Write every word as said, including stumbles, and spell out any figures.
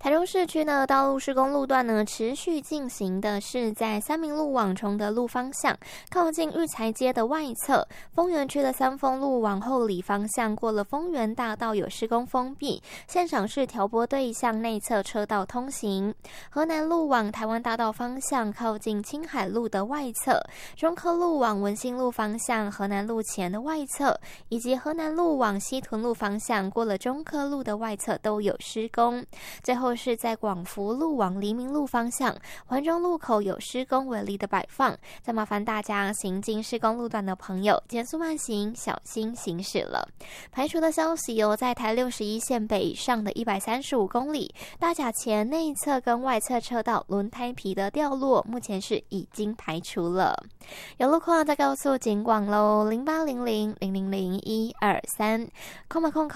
台中市区呢，道路施工路段呢持续进行的是在三民路往崇德路方向，靠近育才街的外侧；丰原区的三丰路往后里方向，过了丰原大道有施工封闭，现场是调拨对向内侧车道通行。河南路往台湾大道方向，靠近青海路的外侧；中科路往文心路方向，河南路前的外侧，以及河南路往西屯路方向，过了中科路的外侧都有施工。最后是在广福路往黎明路方向，环中路口有施工违例的摆放，再麻烦大家行经施工路段的朋友减速慢行，小心行驶了。排除的消息有在台六十一线北以上的一百三十五公里，大甲前内侧跟外侧车道轮胎皮的掉落，目前是已经排除了。有路况再告诉警广喽，零八零零零零零一二三，空白空